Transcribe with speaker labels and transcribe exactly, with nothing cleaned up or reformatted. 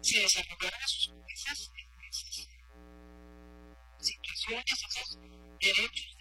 Speaker 1: se desarrollaron esos, esas, esas situaciones, esos derechos